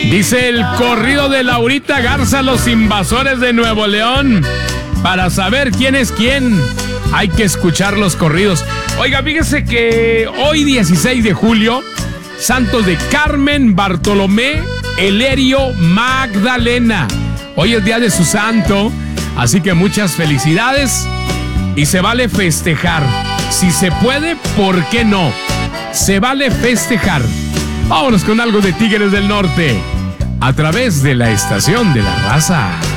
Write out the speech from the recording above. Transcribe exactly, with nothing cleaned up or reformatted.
Dice el corrido de Laurita Garza, Los Invasores de Nuevo León. Para saber quién es quién, hay que escuchar los corridos. Oiga, fíjese que hoy dieciséis de julio, santos de Carmen, Bartolomé, Elerio, Magdalena. Hoy es día de su santo, así que muchas felicidades y se vale festejar. Si se puede, ¿por qué no? Se vale festejar. Vámonos con algo de Tigres del Norte a través de la Estación de la Raza.